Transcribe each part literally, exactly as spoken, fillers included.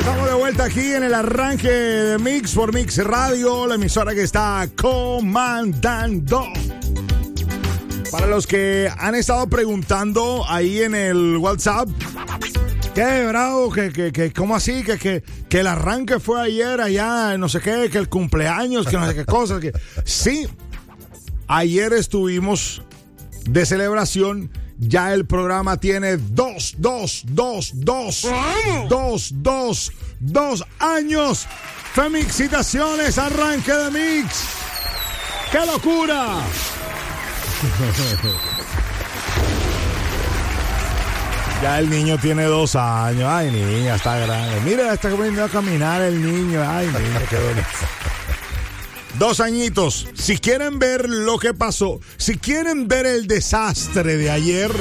Estamos de vuelta aquí en el arranque de Mix por Mix Radio, la emisora que está comandando. Para los que han estado preguntando ahí en el WhatsApp, ¿qué, bravo? ¿Qué, qué, qué, ¿Cómo así? ¿Que, que, que el arranque fue ayer allá, no sé qué, que el cumpleaños, que no sé qué cosas. Que... Sí, ayer estuvimos de celebración. Ya el programa tiene dos, dos, dos, dos, dos, dos, dos años. Felicitaciones, arranque de Mix. ¡Qué locura! Ya el niño tiene dos años. Ay, niña, está grande. Mira, está aprendiendo a caminar el niño. Ay, niña, qué bonito. Dos añitos. Si quieren ver lo que pasó, si quieren ver el desastre de ayer,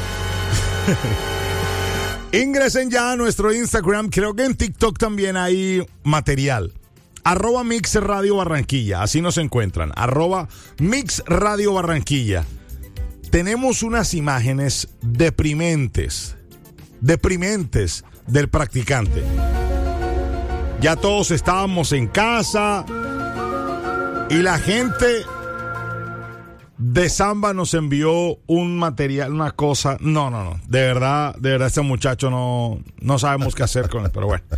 ingresen ya a nuestro Instagram. Creo que en TikTok también hay material. Arroba Mix Radio Barranquilla. Así nos encuentran. Arroba Mix Radio Barranquilla. Tenemos unas imágenes deprimentes. Deprimentes del practicante. Ya todos estábamos en casa. Y la gente de Samba nos envió un material, una cosa. No, no, no. De verdad, de verdad, este muchacho no, no sabemos qué hacer con él, pero bueno.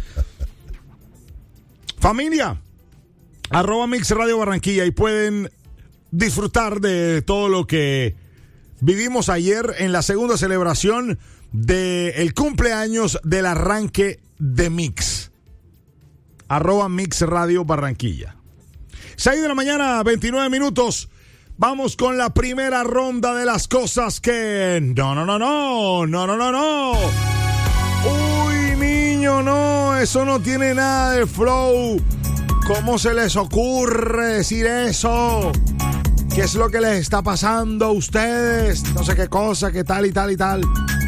Familia, arroba Mix Radio Barranquilla y pueden disfrutar de todo lo que vivimos ayer en la segunda celebración del cumpleaños del arranque de Mix. Arroba Mix Radio Barranquilla. seis de la mañana, veintinueve minutos. Vamos con la primera ronda de las cosas que... No, no, no, no. No, no, no, no. Uy, niño, no. Eso no tiene nada de flow. ¿Cómo se les ocurre decir eso? ¿Qué es lo que les está pasando a ustedes? No sé qué cosa, qué tal y tal y tal.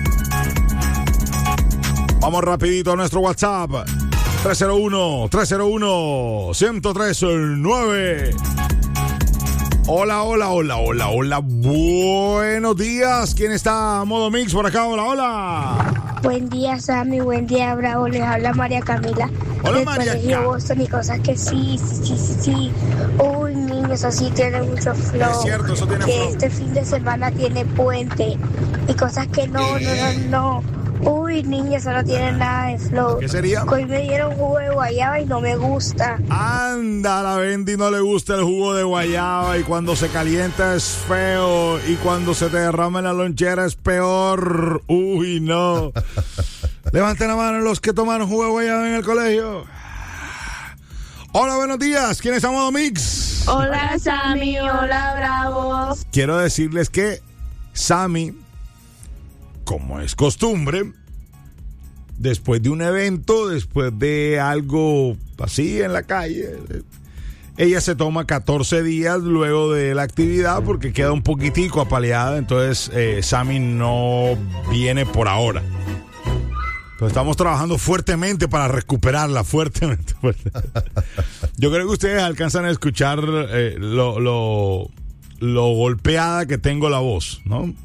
Vamos rapidito a nuestro WhatsApp. tres cero uno, tres cero uno, uno cero tres nueve. Hola, hola, hola, hola, hola. Buenos días. ¿Quién está a modo Mix por acá? Hola, hola. Buen día, Sammy. Buen día, Bravo. Les habla María Camila. Hola, del María. Colegio Boston y cosas que sí, sí, sí, sí, sí. Uy, niño, eso sí tiene mucho flow. Es cierto, eso tiene que flow. Este fin de semana tiene puente y cosas que no, no, no, no. Uy, niña, eso no tiene nada de flow. ¿Qué sería? Hoy me dieron jugo de guayaba y no me gusta. Anda, a la Bendy no le gusta el jugo de guayaba y cuando se calienta es feo y cuando se te derrama en la lonchera es peor. Uy, no. Levanten la mano los que tomaron jugo de guayaba en el colegio. Hola, buenos días. ¿Quién está a modo Mix? Hola, Sammy. Hola, Bravo. Quiero decirles que Sammy, como es costumbre, después de un evento, después de algo así en la calle, ella se toma catorce días luego de la actividad porque queda un poquitico apaleada. Entonces eh, Sammy no viene por ahora. Pero estamos trabajando fuertemente para recuperarla, fuertemente. fuertemente. Yo creo que ustedes alcanzan a escuchar eh, lo, lo, lo golpeada que tengo la voz, ¿no?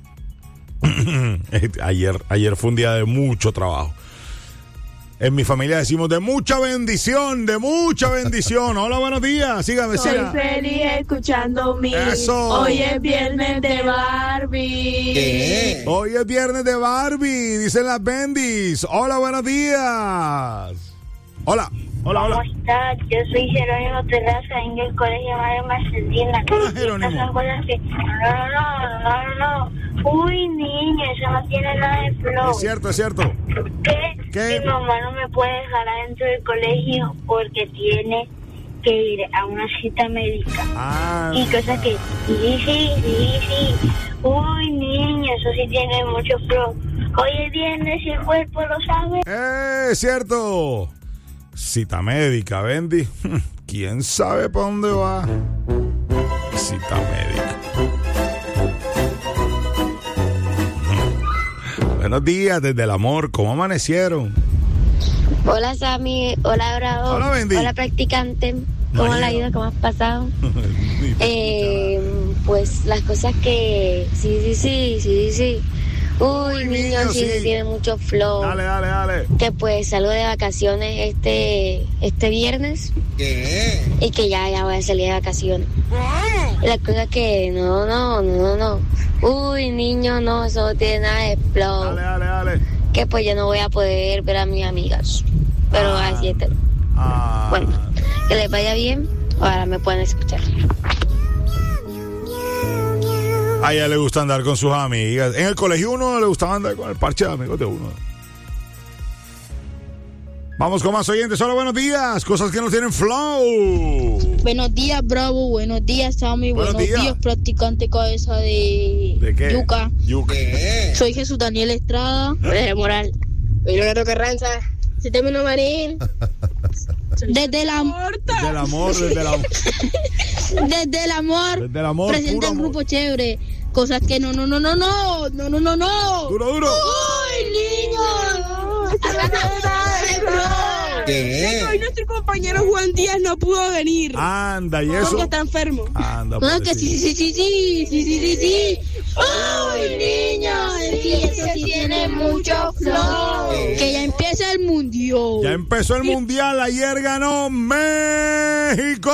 ayer, ayer fue un día de mucho trabajo. En mi familia decimos de mucha bendición, de mucha bendición. Hola, buenos días. Sígame, Soy siga. feliz escuchando mi. Eso. Hoy es viernes de Barbie. ¿Qué? Hoy es viernes de Barbie, dicen las bendis. Hola, buenos días. Hola, hola, hola. ¿Cómo estás? Yo soy Jerónimo Terraza en el colegio Madre Marcelina. Hola, Jerónimo. Estas son cosas que... No, no, no, no, no. Uy, niño, eso no tiene nada de flow. Es cierto, es cierto. ¿Qué? ¿Qué? Mi mamá no me puede dejar adentro del colegio porque tiene que ir a una cita médica. Ah, Y cosas que... Sí, sí, sí, sí. Uy, niño, eso sí tiene mucho flow. Hoy es viernes y el cuerpo lo sabe. eh, es cierto. Cita médica, Bendy. ¿Quién sabe para dónde va? Cita médica. Buenos días desde el amor. ¿Cómo amanecieron? Hola, Sammy. Hola, Bravo. Hola, Bendy. Hola, practicante. ¿Cómo María. la vida? ¿Cómo has pasado? Eh, pues las cosas que... Sí, sí, sí, sí, sí. Uy, niño, sí, sí. tiene mucho flow. Dale, dale, dale. Que pues salgo de vacaciones este este viernes. ¿Qué? Y que ya, ya voy a salir de vacaciones. Y la cosa es que no, no, no, no, no. Uy, niño, no, eso no tiene nada de flow. Dale, dale, dale. Que pues yo no voy a poder ver a mis amigas. Pero Ah. así está. Ah. Bueno, que les vaya bien. Ahora me pueden escuchar. A ella le gusta andar con sus amigas. En el colegio uno le gustaba andar con el parche de amigos de uno. Vamos con más oyentes. Hola, buenos días. Cosas que no tienen flow. Buenos días, Bravo. Buenos días, Sammy. Buenos Buenos, días. días. practicante cabeza de, ¿De qué? Yuca. Yuca. ¿Qué? Soy Jesús Daniel Estrada. Jorge Moral. Soy Leonardo Carranza. Sistema Marín. Desde el amor. Desde el amor, desde el amor. Desde el amor. Desde el amor, Presenta puro un amor. grupo chévere. Cosas que no, no, no, no, no. No, no, no, no. Duro, duro. ¡Uy, niños! ¿Qué? Hoy nuestro compañero Juan Díaz no pudo venir. Anda, ¿y eso? Porque está enfermo. Anda, No, que pobrecito. sí, sí, sí, sí, sí, sí, sí, sí. ¡Uy, niños! Sí, eso sí tiene mucho flow. Que ya empieza el mundial. Ya empezó el mundial. Ayer ganó México.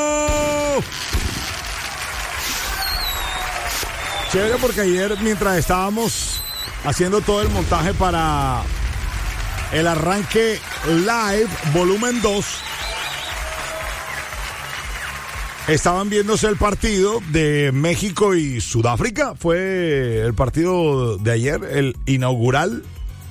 Chévere, porque ayer, mientras estábamos haciendo todo el montaje para el arranque live, volumen dos, estaban viéndose el partido de México y Sudáfrica. Fue el partido de ayer, el inaugural.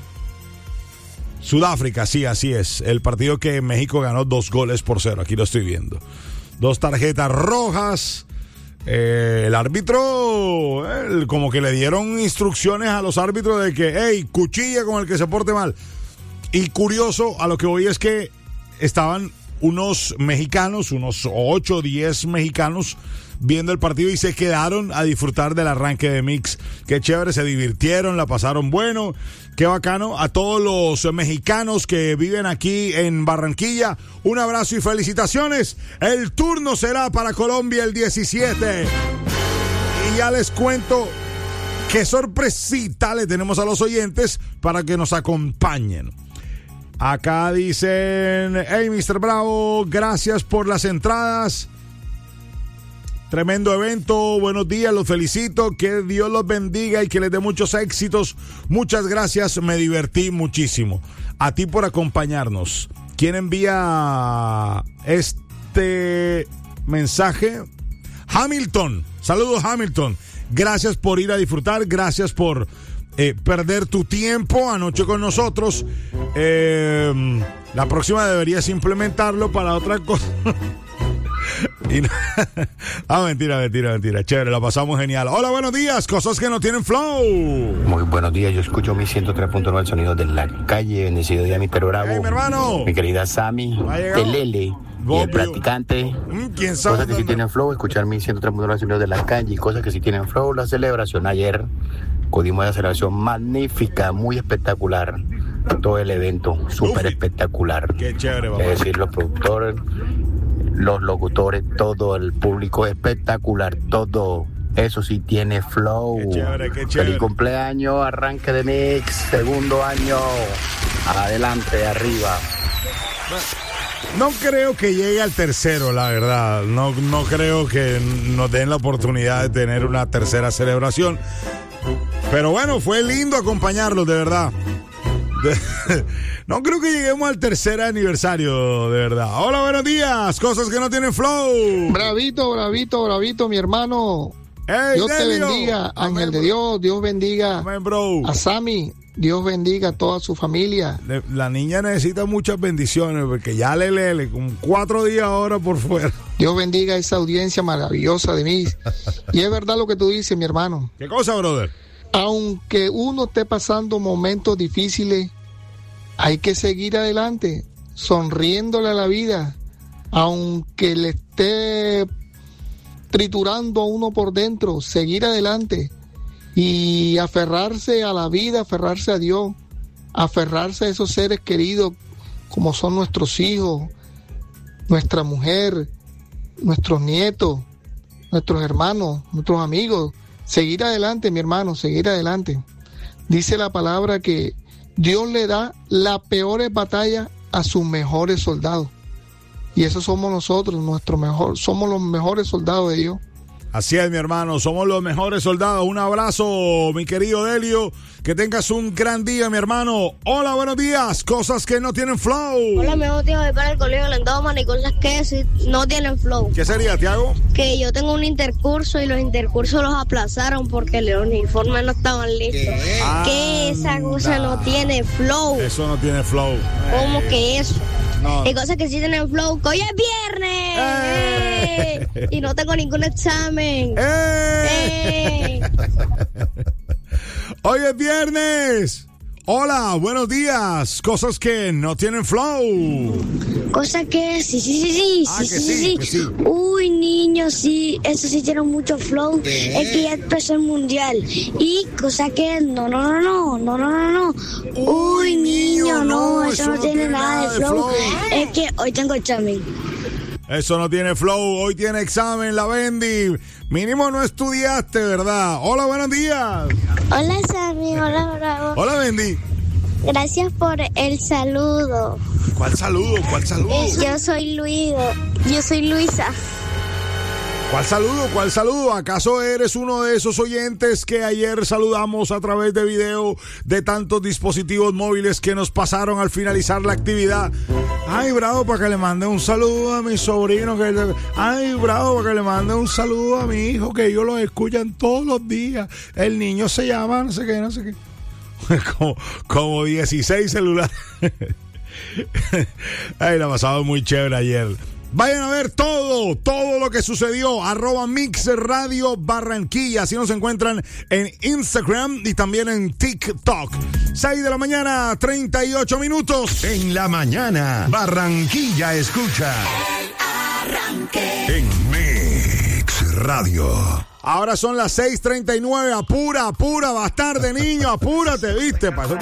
Sudáfrica, sí, así es. El partido que México ganó dos goles por cero. Aquí lo estoy viendo. Dos tarjetas rojas. Eh, el árbitro, eh, como que le dieron instrucciones a los árbitros de que, hey, cuchilla con el que se porte mal. Y curioso, a lo que voy es que estaban unos mexicanos, unos ocho o diez mexicanos viendo el partido y se quedaron a disfrutar del arranque de Mix. Qué chévere, se divirtieron, la pasaron bueno, qué bacano. A todos los mexicanos que viven aquí en Barranquilla, un abrazo y felicitaciones. El turno será para Colombia el diecisiete. Y ya les cuento qué sorpresita le tenemos a los oyentes para que nos acompañen. Acá dicen, hey, mister Bravo, gracias por las entradas. Tremendo evento, buenos días, los felicito, que Dios los bendiga y que les dé muchos éxitos. Muchas gracias, me divertí muchísimo. A ti por acompañarnos. ¿Quién envía este mensaje? Hamilton, saludos Hamilton. Gracias por ir a disfrutar, gracias por eh, perder tu tiempo anoche con nosotros. Eh, la próxima deberías implementarlo para otra cosa. Y no, ah, mentira, mentira, mentira. Chévere, la pasamos genial. Hola, buenos días. Cosas que no tienen flow. Muy buenos días, yo escucho mi ciento tres punto nueve, el sonido de la calle. Bendecido día, mister Bravo. Hey, mi hermano. Mi querida Sammy, Ha llegado. Telele y Obvio. el practicante. Mm, ¿Quién sabe? Cosas que sí dónde? tienen flow, escuchar mi ciento tres punto nueve, el sonido de la calle. Y cosas que sí tienen flow, la celebración ayer. Acudimos a la celebración magnífica, muy espectacular. Todo el evento, súper Ufi. espectacular. Qué chévere, papá. Es decir, los productores, los locutores, todo el público espectacular, todo eso sí tiene flow. Qué chévere, qué chévere. Feliz cumpleaños, arranque de Mix, segundo año, adelante, arriba. No creo que llegue al tercero, la verdad. No, no creo que nos den la oportunidad de tener una tercera celebración. Pero bueno, fue lindo acompañarlos, de verdad. De- no creo que lleguemos al tercer aniversario, de verdad. Hola, buenos días. Cosas que no tienen flow. Bravito, bravito, bravito, mi hermano. Hey, Dios te Delio. bendiga, ángel Amén, de Dios. Dios bendiga Amén, bro. a Sammy. Dios bendiga a toda su familia. Le- La niña necesita muchas bendiciones porque ya le lele con cuatro días ahora por fuera. Dios bendiga a esa audiencia maravillosa de mí. Y es verdad lo que tú dices, mi hermano. ¿Qué cosa, brother? Aunque uno esté pasando momentos difíciles, hay que seguir adelante, sonriéndole a la vida, aunque le esté triturando a uno por dentro, seguir adelante y aferrarse a la vida, aferrarse a Dios, aferrarse a esos seres queridos como son nuestros hijos, nuestra mujer, nuestros nietos, nuestros hermanos, nuestros amigos. Seguir adelante, mi hermano, seguir adelante. Dice la palabra que Dios le da las peores batallas a sus mejores soldados. Y eso somos nosotros, nuestro mejor, somos los mejores soldados de Dios. Así es, mi hermano, somos los mejores soldados. Un abrazo, mi querido Delio. Que tengas un gran día, mi hermano. Hola, buenos días. Cosas que no tienen flow. Hola, mi motivo de para el colegio Lendoman y cosas que sí no tienen flow. ¿Qué sería, Tiago? Que yo tengo un intercurso y los intercursos los aplazaron porque los uniformes no estaban listos. Ah, que esa cosa no tiene flow. Eso no tiene flow. ¿Cómo Eh, que eso? No. Hay cosas que sí tienen flow. ¡Que hoy es viernes! ¡Eh! ¡Eh! Y no tengo ningún examen. ¡Eh! ¡Eh! Hoy es viernes. Hola, buenos días. Cosas que no tienen flow. Cosa que sí, sí, sí, sí, Ah, sí, que sí, sí, sí, que sí. Uy, niños, sí, eso sí tiene mucho flow. Es que ya empezó el mundial. Y cosa que no, no, no, no, no, no, no, no. Uy, niño, no, eso no tiene nada de flow. Es que hoy tengo examen. Eso no tiene flow. Hoy tiene examen la Bendy. Mínimo no estudiaste, ¿verdad? Hola, buenos días. Hola, Sammy, hola, bravo. Hola, Bendy. Gracias por el saludo. ¿Cuál saludo? ¿Cuál saludo? Yo soy Luido, yo soy Luisa. ¿Cuál saludo? ¿Cuál saludo? ¿Acaso eres uno de esos oyentes que ayer saludamos a través de video de tantos dispositivos móviles que nos pasaron al finalizar la actividad? Ay, bravo, para que le mande un saludo a mi sobrino. Que... Ay, bravo, para que le mande un saludo a mi hijo, que ellos lo escuchan todos los días. El niño se llama, no sé qué, no sé qué. como, como dieciséis celulares. Ay, la pasaba muy chévere ayer. Vayan a ver todo, todo lo que sucedió. Arroba Mix Radio Barranquilla. Así nos encuentran en Instagram y también en TikTok. seis de la mañana, treinta y ocho minutos. En la mañana, Barranquilla escucha El Arranque en Mix Radio. Ahora son las seis treinta y nueve. Apura, apura, bastarde, niño. Apúrate, ¿viste? Pasó